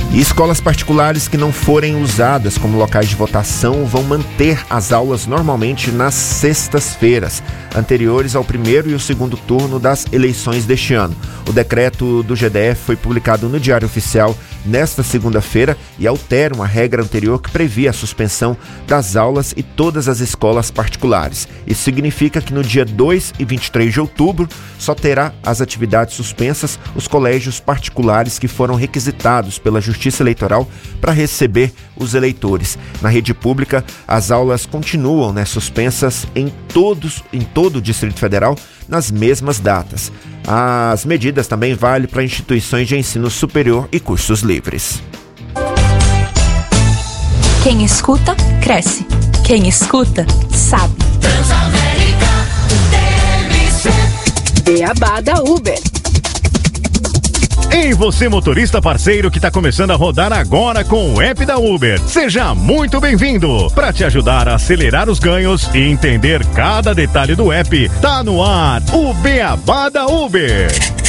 E escolas particulares que não forem usadas como locais de votação vão manter as aulas normalmente nas sextas-feiras, anteriores ao primeiro e o segundo turno das eleições deste ano. O decreto do GDF foi publicado no Diário Oficial nesta segunda-feira e altera uma regra anterior que previa a suspensão das aulas e todas as escolas particulares. Isso significa que no dia 2 e 23 de outubro só terá as atividades suspensas os colégios particulares que foram requisitados pela Justiça Eleitoral para receber os eleitores. Na rede pública, as aulas continuam suspensas em todo o Distrito Federal nas mesmas datas. As medidas também valem para instituições de ensino superior e cursos livres. Quem escuta, cresce. Quem escuta, sabe. Transamérica TMC. Beabá da Uber. Ei, você motorista parceiro que está começando a rodar agora com o app da Uber. Seja muito bem-vindo! Para te ajudar a acelerar os ganhos e entender cada detalhe do app, tá no ar o Beabá da Uber.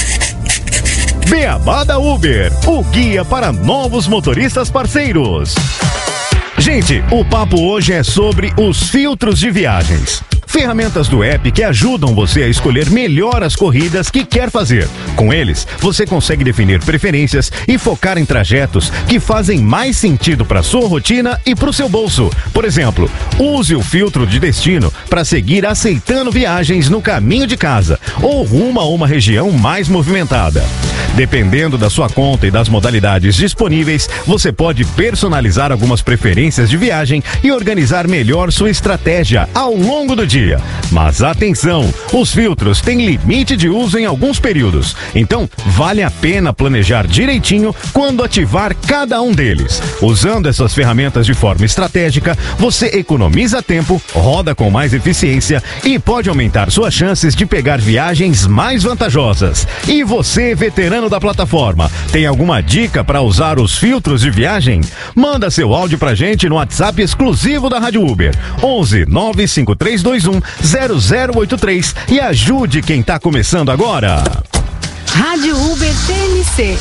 Beabá da Uber, o guia para novos motoristas parceiros. Gente, o papo hoje é sobre os filtros de viagens. Ferramentas do app que ajudam você a escolher melhor as corridas que quer fazer. Com eles, você consegue definir preferências e focar em trajetos que fazem mais sentido para sua rotina e para o seu bolso. Por exemplo, use o filtro de destino para seguir aceitando viagens no caminho de casa ou rumo a uma região mais movimentada. Dependendo da sua conta e das modalidades disponíveis, você pode personalizar algumas preferências de viagem e organizar melhor sua estratégia ao longo do dia. Mas atenção, os filtros têm limite de uso em alguns períodos, então vale a pena planejar direitinho quando ativar cada um deles. Usando essas ferramentas de forma estratégica, você economiza tempo, roda com mais eficiência e pode aumentar suas chances de pegar viagens mais vantajosas. E você, veterano da plataforma, tem alguma dica para usar os filtros de viagem? Manda seu áudio pra gente no WhatsApp exclusivo da Rádio Uber, 11 95321 0083 e ajude quem tá começando agora. Rádio Uber TMC.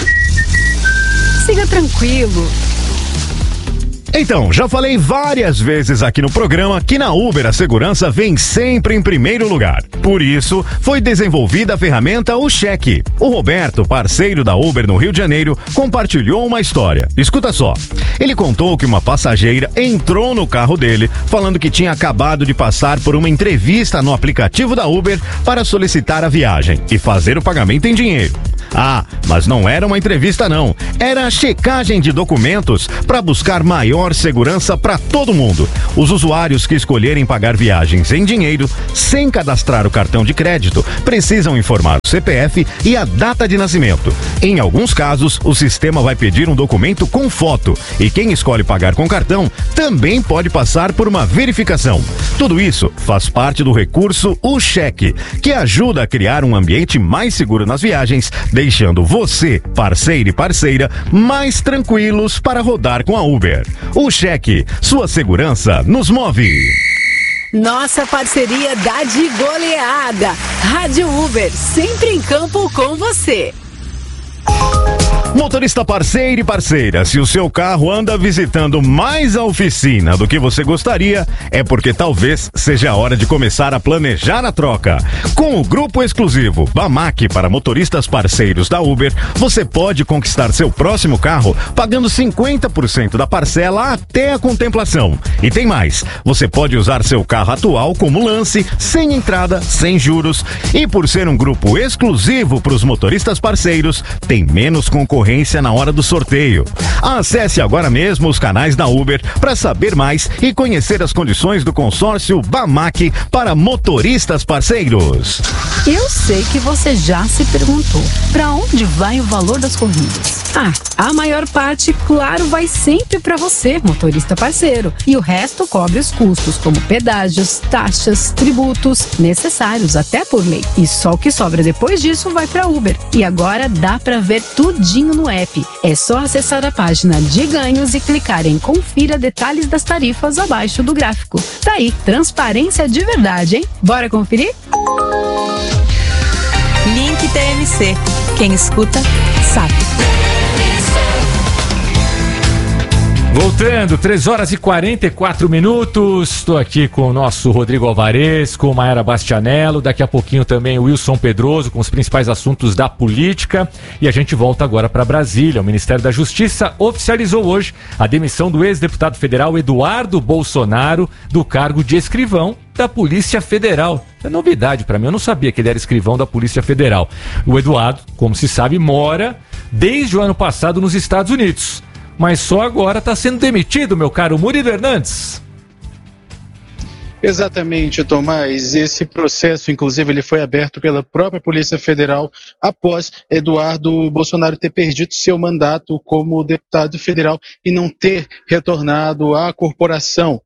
Siga tranquilo. Então, já falei várias vezes aqui no programa que na Uber a segurança vem sempre em primeiro lugar. Por isso, foi desenvolvida a ferramenta O Cheque. O Roberto, parceiro da Uber no Rio de Janeiro, compartilhou uma história. Escuta só. Ele contou que uma passageira entrou no carro dele falando que tinha acabado de passar por uma entrevista no aplicativo da Uber para solicitar a viagem e fazer o pagamento em dinheiro. Ah, mas não era uma entrevista não, era a checagem de documentos para buscar maior segurança para todo mundo. Os usuários que escolherem pagar viagens em dinheiro, sem cadastrar o cartão de crédito, precisam informar o CPF e a data de nascimento. Em alguns casos, o sistema vai pedir um documento com foto e quem escolhe pagar com cartão também pode passar por uma verificação. Tudo isso faz parte do recurso O Cheque, que ajuda a criar um ambiente mais seguro nas viagens, deixando você, parceiro e parceira, mais tranquilos para rodar com a Uber. O Cheque, sua segurança nos move. Nossa parceria dá de goleada. Rádio Uber, sempre em campo com você. Motorista parceiro e parceira, se o seu carro anda visitando mais a oficina do que você gostaria, é porque talvez seja a hora de começar a planejar a troca. Com o grupo exclusivo Bamac para motoristas parceiros da Uber, você pode conquistar seu próximo carro pagando 50% da parcela até a contemplação. E tem mais, você pode usar seu carro atual como lance, sem entrada, sem juros. E por ser um grupo exclusivo para os motoristas parceiros, tem menos concorrência na hora do sorteio. Acesse agora mesmo os canais da Uber para saber mais e conhecer as condições do consórcio Bamac para motoristas parceiros. Eu sei que você já se perguntou, para onde vai o valor das corridas? A maior parte, claro, vai sempre para você, motorista parceiro. E o resto cobre os custos, como pedágios, taxas, tributos, necessários até por lei. E só o que sobra depois disso vai para Uber. E agora dá para ver tudinho no app. É só acessar a página de ganhos e clicar em confira detalhes das tarifas abaixo do gráfico. Tá aí, transparência de verdade, hein? Bora conferir? Link TMC. Quem escuta, sabe. Voltando, 3h44. Estou aqui com o nosso Rodrigo Alvarez, com Mayara Bastianello, daqui a pouquinho também o Wilson Pedroso com os principais assuntos da política. E a gente volta agora para Brasília. O Ministério da Justiça oficializou hoje a demissão do ex-deputado federal Eduardo Bolsonaro do cargo de escrivão da Polícia Federal. É novidade para mim, eu não sabia que ele era escrivão da Polícia Federal. O Eduardo, como se sabe, mora desde o ano passado nos Estados Unidos. Mas só agora está sendo demitido, meu caro Murilo Hernandes. Exatamente, Tomás. Esse processo, inclusive, ele foi aberto pela própria Polícia Federal após Eduardo Bolsonaro ter perdido seu mandato como deputado federal e não ter retornado à corporação.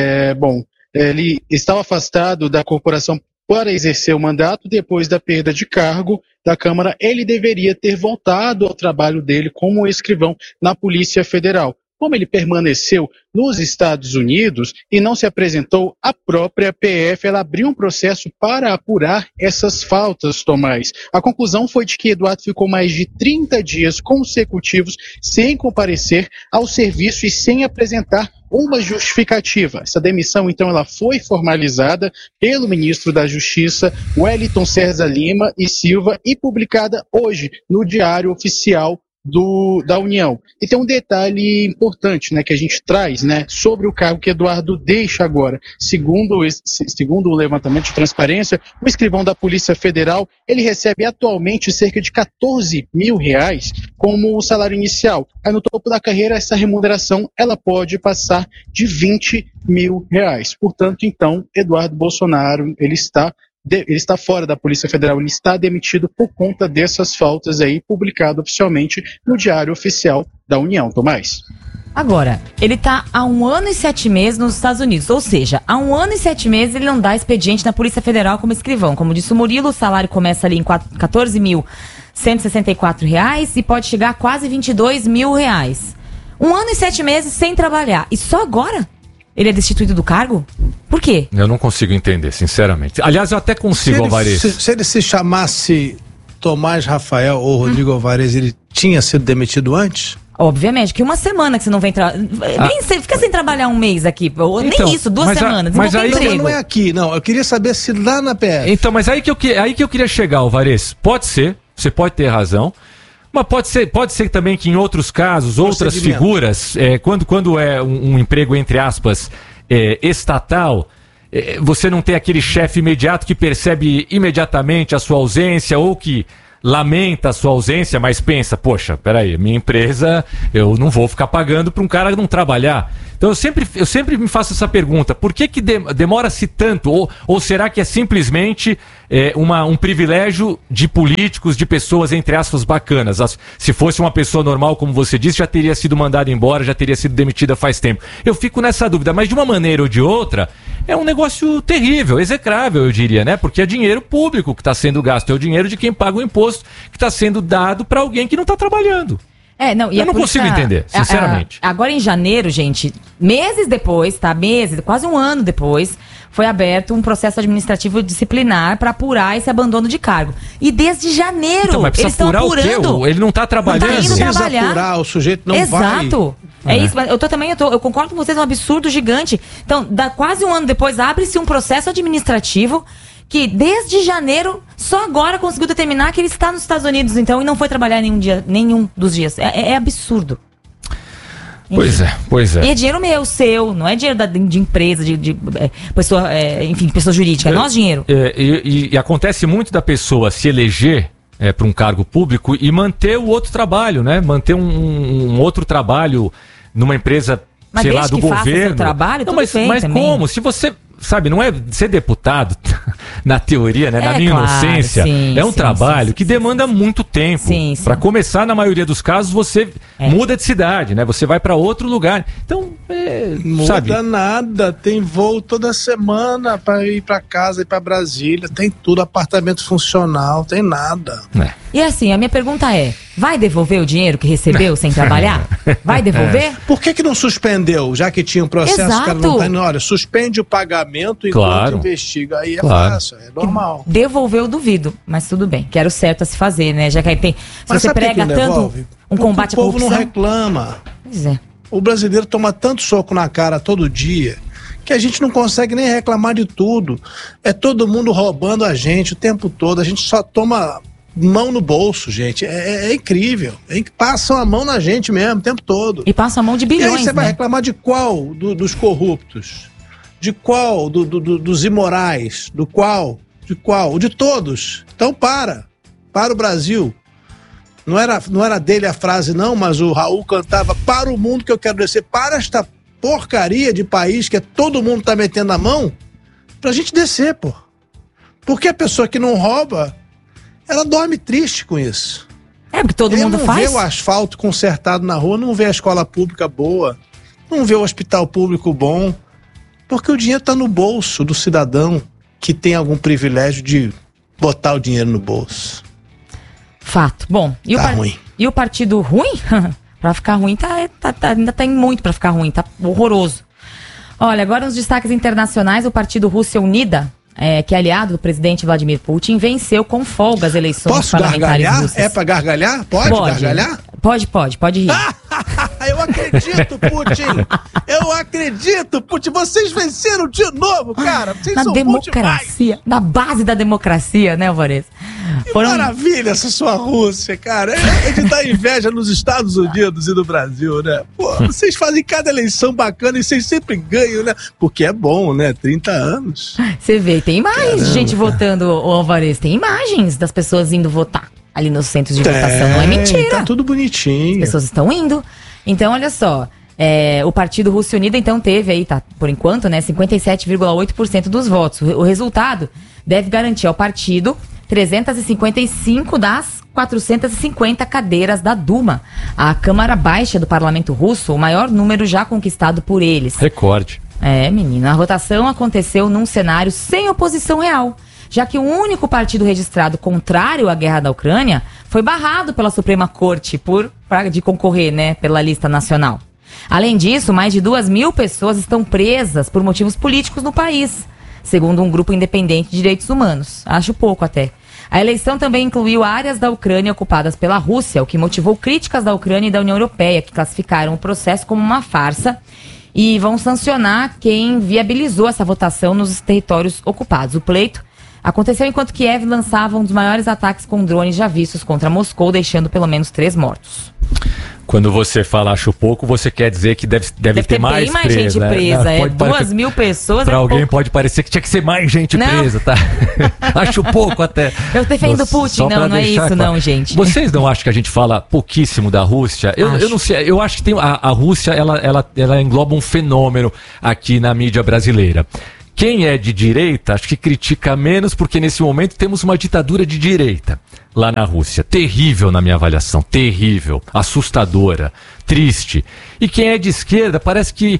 Ele estava afastado da corporação para exercer o mandato. Depois da perda de cargo da Câmara, ele deveria ter voltado ao trabalho dele como escrivão na Polícia Federal. Como ele permaneceu nos Estados Unidos e não se apresentou, a própria PF ela abriu um processo para apurar essas faltas, Tomás. A conclusão foi de que Eduardo ficou mais de 30 dias consecutivos sem comparecer ao serviço e sem apresentar uma justificativa. Essa demissão, então, ela foi formalizada pelo ministro da Justiça, Wellington César Lima e Silva, e publicada hoje no Diário Oficial da União. E tem um detalhe importante, né, que a gente traz, né, sobre o cargo que Eduardo deixa agora. Segundo o levantamento de transparência, o escrivão da Polícia Federal, ele recebe atualmente cerca de R$14 mil como o salário inicial. Aí no topo da carreira, essa remuneração ela pode passar de R$20 mil. Portanto, então, Eduardo Bolsonaro, ele está fora da Polícia Federal, ele está demitido por conta dessas faltas aí, publicado oficialmente no Diário Oficial da União. Tomás. Agora, ele está há 1 ano e 7 meses nos Estados Unidos, ou seja, há 1 ano e 7 meses ele não dá expediente na Polícia Federal como escrivão. Como disse o Murilo, o salário começa ali em R$14.164 e pode chegar a quase R$22 mil. 1 ano e 7 meses sem trabalhar. E só agora ele é destituído do cargo? Por quê? Eu não consigo entender, sinceramente. Aliás, eu até consigo, Alvarez. Se ele se chamasse Tomás Rafael ou Rodrigo Alvarez, ele tinha sido demitido antes? Obviamente, que 1 semana que você não vem fica sem trabalhar 1 mês aqui, ou então, nem isso, 2 semanas. Mas aí não é aqui, não. Eu queria saber se lá na PF. Então, mas aí que eu queria chegar, Alvarez. Pode ser, você pode ter razão. Mas pode ser também que em outros casos, outras figuras, quando é um emprego, entre aspas, estatal, você não tem aquele chefe imediato que percebe imediatamente a sua ausência ou que lamenta a sua ausência, mas pensa, poxa, peraí, minha empresa, eu não vou ficar pagando para um cara não trabalhar. Então eu sempre me faço essa pergunta, por que demora-se tanto? Ou será que é simplesmente um privilégio de políticos, de pessoas, entre aspas, bacanas? Se fosse uma pessoa normal, como você disse, já teria sido mandada embora, já teria sido demitida faz tempo. Eu fico nessa dúvida, mas de uma maneira ou de outra, é um negócio terrível, execrável, eu diria, né? Porque é dinheiro público que está sendo gasto, é o dinheiro de quem paga o imposto que está sendo dado para alguém que não está trabalhando. Eu não consigo entender, sinceramente. Agora em janeiro, gente, meses depois, quase 1 ano depois, foi aberto um processo administrativo disciplinar para apurar esse abandono de cargo. E desde janeiro, então, mas eles estão apurando. O quê? Ele não está trabalhando. Não tá indo trabalhar. Apurar, o sujeito não vai. Exato. É isso, mas eu concordo com vocês, é um absurdo gigante. Então, quase 1 ano depois, abre-se um processo administrativo que desde janeiro, só agora conseguiu determinar que ele está nos Estados Unidos, então, e não foi trabalhar nenhum dos dias. É absurdo. Pois é. E é dinheiro meu, seu, não é dinheiro de empresa, de pessoa, pessoa jurídica, é nosso dinheiro. E acontece muito da pessoa se eleger para um cargo público e manter o outro trabalho, né? Manter um outro trabalho numa empresa, mas sei lá, do governo. Faça seu trabalho, não, mas como? Se você... Sabe, não é ser deputado, na teoria, né, na minha inocência, é um trabalho que demanda muito tempo. Para começar, na maioria dos casos, você muda de cidade, né? Você vai para outro lugar. Então, muda nada, tem voo toda semana para ir para casa, ir para Brasília, tem tudo, apartamento funcional, tem nada. E assim, a minha pergunta é, vai devolver o dinheiro que recebeu sem trabalhar? Vai devolver? Por que não suspendeu, já que tinha um processo? Exato. O cara não tá indo, olha, suspende o pagamento enquanto investiga. Aí é fácil, é normal. Devolver eu duvido, mas tudo bem, que era o certo a se fazer, né? Já que aí tem. Se você prega tanto um combate à corrupção. O povo não reclama. Pois é. O brasileiro toma tanto soco na cara todo dia que a gente não consegue nem reclamar de tudo. É todo mundo roubando a gente o tempo todo. A gente só toma mão no bolso, gente. É incrível. Passam a mão na gente mesmo o tempo todo. E passam a mão de bilhões, e aí você vai reclamar de qual? Dos corruptos? De qual? Dos imorais? De qual? De todos. Então para o Brasil. Não era dele a frase não, mas o Raul cantava: para o mundo que eu quero descer, para esta porcaria de país que todo mundo tá metendo a mão, pra gente descer, pô. Porque a pessoa que não rouba, ela dorme triste com isso. Porque todo mundo faz. Não vê o asfalto consertado na rua, não vê a escola pública boa, não vê o hospital público bom, porque o dinheiro tá no bolso do cidadão que tem algum privilégio de botar o dinheiro no bolso. Fato. Bom, ruim. E o partido ruim? Pra ficar ruim, ainda tem muito pra ficar ruim, tá horroroso. Olha, agora nos destaques internacionais, o partido Rússia Unida, que é aliado do presidente Vladimir Putin, venceu com folga as eleições parlamentares russas. É pra gargalhar? Pode gargalhar? Pode rir. Eu acredito, Putin! Eu acredito, Putin! Vocês venceram de novo, cara! Vocês na são democracia, na base da democracia, né, Alvarez? Maravilha essa sua Rússia, cara! É de dar inveja nos Estados Unidos e no Brasil, né? Pô, vocês fazem cada eleição bacana e vocês sempre ganham, né? Porque é bom, né? 30 anos. Você vê, tem mais gente votando, o Alvarez. Tem imagens das pessoas indo votar ali nos centros de votação, não é mentira. Tá tudo bonitinho. As pessoas estão indo. Então, olha só, o Partido Rússia Unida, então, teve aí, por enquanto, né, 57,8% dos votos. O resultado deve garantir ao partido 355 das 450 cadeiras da Duma, a Câmara Baixa do Parlamento Russo, o maior número já conquistado por eles. Recorde. Menina, a votação aconteceu num cenário sem oposição real, já que o único partido registrado contrário à guerra da Ucrânia foi barrado pela Suprema Corte de concorrer, né, pela lista nacional. Além disso, mais de 2.000 pessoas estão presas por motivos políticos no país, segundo um grupo independente de direitos humanos. Acho pouco até. A eleição também incluiu áreas da Ucrânia ocupadas pela Rússia, o que motivou críticas da Ucrânia e da União Europeia, que classificaram o processo como uma farsa e vão sancionar quem viabilizou essa votação nos territórios ocupados. O pleito aconteceu enquanto Kiev lançava um dos maiores ataques com drones já vistos contra Moscou, deixando pelo menos 3 mortos. Quando você fala acho pouco, você quer dizer que deve ter mais bem mais gente presa. 2.000 pessoas. Para alguém pode parecer que tinha que ser mais gente presa, tá? Acho pouco até. Eu defendo Putin, não é isso, claro. Não, gente. Vocês não acham que a gente fala pouquíssimo da Rússia? Eu não sei, eu acho que tem a Rússia, ela engloba um fenômeno aqui na mídia brasileira. Quem é de direita, acho que critica menos, porque nesse momento temos uma ditadura de direita lá na Rússia. Terrível na minha avaliação, terrível, assustadora, triste. E quem é de esquerda parece que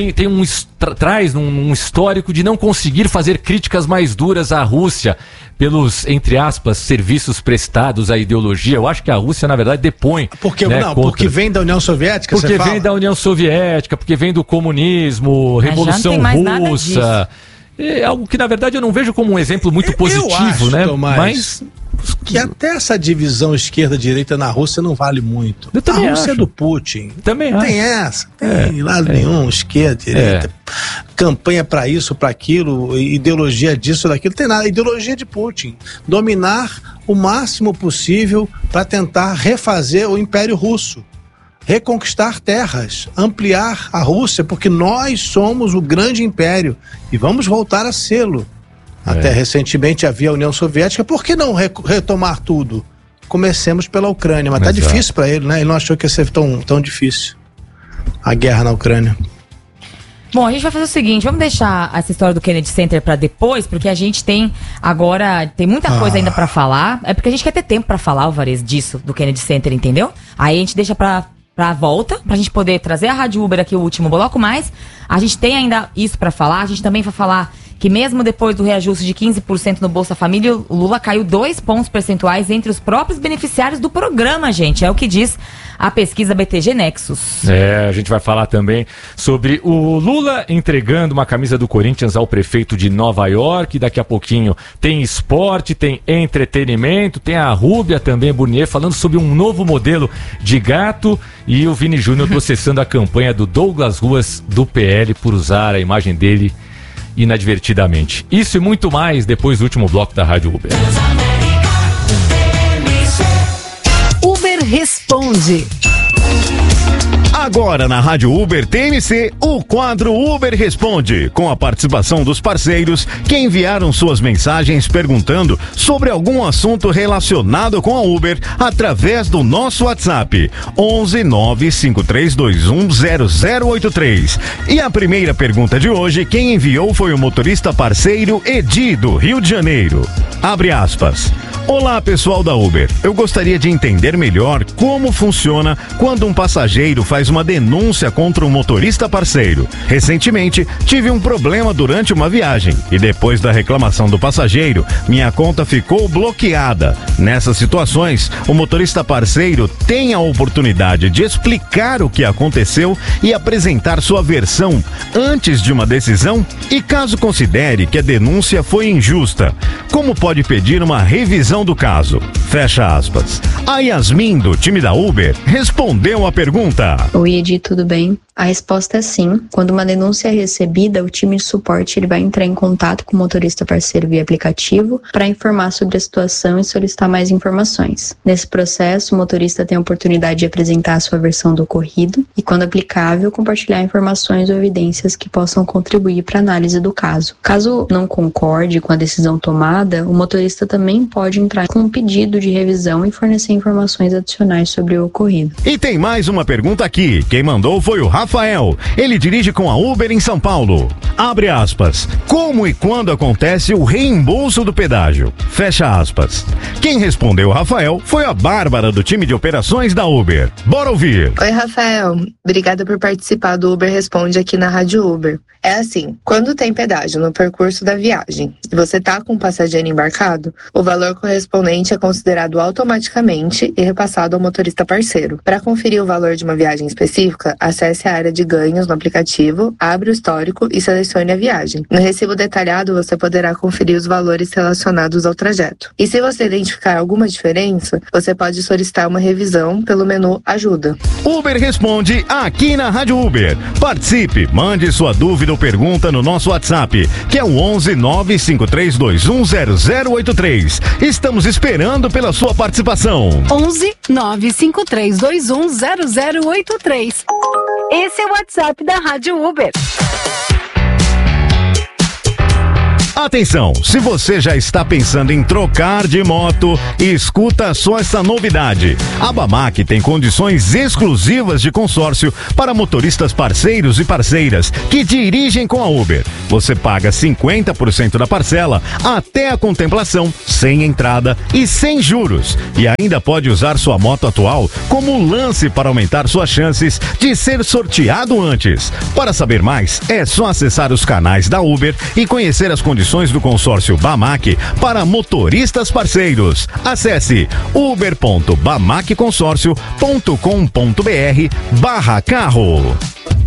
traz um histórico de não conseguir fazer críticas mais duras à Rússia pelos, entre aspas, serviços prestados à ideologia. Eu acho que a Rússia, na verdade, depõe. Porque vem da União Soviética, porque vem da União Soviética, porque vem do comunismo, Revolução Russa. É algo que, na verdade, eu não vejo como um exemplo muito positivo, eu acho, né? Tomás, mas que até essa divisão esquerda-direita na Rússia não vale muito. Eu também a Rússia acho. É do Putin. Também acho. Tem essa, tem lado nenhum, esquerda, direita, campanha para isso, para aquilo, ideologia disso, daquilo, tem nada. Ideologia de Putin. Dominar o máximo possível para tentar refazer o Império Russo. Reconquistar terras, ampliar a Rússia, porque nós somos o grande império e vamos voltar a sê-lo. Até recentemente havia a União Soviética, por que não retomar tudo? Comecemos pela Ucrânia, mas tá difícil para ele, né? Ele não achou que ia ser tão difícil a guerra na Ucrânia. Bom, a gente vai fazer o seguinte, vamos deixar essa história do Kennedy Center para depois, porque a gente tem muita coisa ainda para falar. É porque a gente quer ter tempo para falar, Alvarez, disso, do Kennedy Center, entendeu? Aí a gente deixa pra volta, pra gente poder trazer a Rádio Uber aqui o último bloco, mas a gente tem ainda isso pra falar. A gente também vai falar que mesmo depois do reajuste de 15% no Bolsa Família, o Lula caiu 2 pontos percentuais entre os próprios beneficiários do programa, gente. É o que diz a pesquisa BTG Nexus. A gente vai falar também sobre o Lula entregando uma camisa do Corinthians ao prefeito de Nova York. Daqui a pouquinho tem esporte, tem entretenimento, tem a Rúbia também, Burnier, falando sobre um novo modelo de gato, e o Vini Júnior processando a campanha do Douglas Ruas do PL por usar a imagem dele inadvertidamente. Isso e muito mais depois do último bloco da Rádio Uber. Uber Responde. Agora na Rádio Uber TMC, o quadro Uber Responde, com a participação dos parceiros que enviaram suas mensagens perguntando sobre algum assunto relacionado com a Uber através do nosso WhatsApp 11 95321 0083. E a primeira pergunta de hoje, quem enviou foi o motorista parceiro Edi, do Rio de Janeiro. Abre aspas. Olá, pessoal da Uber. Eu gostaria de entender melhor como funciona quando um passageiro faz uma denúncia contra um motorista parceiro. Recentemente, tive um problema durante uma viagem e depois da reclamação do passageiro, minha conta ficou bloqueada. Nessas situações, o motorista parceiro tem a oportunidade de explicar o que aconteceu e apresentar sua versão antes de uma decisão, e caso considere que a denúncia foi injusta, como pode pedir uma revisão do caso? Fecha aspas. A Yasmin, do time da Uber, respondeu a pergunta. Oi, Edi, tudo bem? A resposta é sim. Quando uma denúncia é recebida, o time de suporte ele vai entrar em contato com o motorista parceiro via aplicativo para informar sobre a situação e solicitar mais informações. Nesse processo, o motorista tem a oportunidade de apresentar a sua versão do ocorrido e, quando aplicável, compartilhar informações ou evidências que possam contribuir para a análise do caso. Caso não concorde com a decisão tomada, o motorista também pode entrar com um pedido de revisão e fornecer informações adicionais sobre o ocorrido. E tem mais uma pergunta aqui. Quem mandou foi o Rafael. Ele dirige com a Uber em São Paulo. Abre aspas. Como e quando acontece o reembolso do pedágio? Fecha aspas. Quem respondeu, Rafael, foi a Bárbara, do time de operações da Uber. Bora ouvir. Oi, Rafael. Obrigada por participar do Uber Responde aqui na Rádio Uber. É assim, quando tem pedágio no percurso da viagem e você tá com um passageiro embarcado, o valor correspondente é considerado automaticamente e repassado ao motorista parceiro. Para conferir o valor de uma viagem específica, acesse a área de ganhos no aplicativo, abre o histórico e selecione a viagem. No recibo detalhado, você poderá conferir os valores relacionados ao trajeto. E se você identificar alguma diferença, você pode solicitar uma revisão pelo menu Ajuda. Uber Responde aqui na Rádio Uber. Participe, mande sua dúvida ou pergunta no nosso WhatsApp, que é o 11 95321 0083. Estamos esperando pela sua participação. 11 95321 0083. Esse é o WhatsApp da Rádio Uber. Atenção, se você já está pensando em trocar de moto, escuta só essa novidade. A Bamac tem condições exclusivas de consórcio para motoristas parceiros e parceiras que dirigem com a Uber. Você paga 50% da parcela até a contemplação, sem entrada e sem juros. E ainda pode usar sua moto atual como lance para aumentar suas chances de ser sorteado antes. Para saber mais, é só acessar os canais da Uber e conhecer as condições do consórcio Bamac para motoristas parceiros. Acesse uber.bamacconsorcio.com.br/carro.